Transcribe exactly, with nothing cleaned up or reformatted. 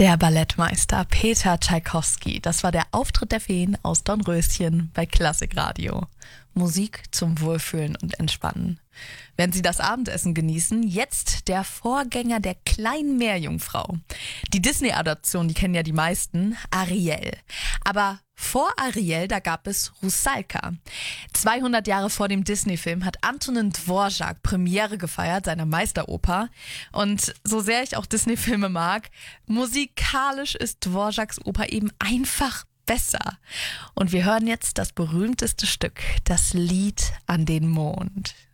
Der Ballettmeister Peter Tschaikowski, das war der Auftritt der Feen aus Dornröschen bei Klassikradio. Musik zum Wohlfühlen und Entspannen. Während Sie das Abendessen genießen, jetzt der Vorgänger der kleinen Meerjungfrau. Die Disney-Adaption, die kennen ja die meisten, Ariel. Aber vor Ariel, da gab es Rusalka. zweihundert Jahre vor dem Disney-Film hat Antonin Dvorak Premiere gefeiert, seiner Meisteroper. Und so sehr ich auch Disney-Filme mag, musikalisch ist Dvoraks Oper eben einfach besser. Und wir hören jetzt das berühmteste Stück, das Lied an den Mond.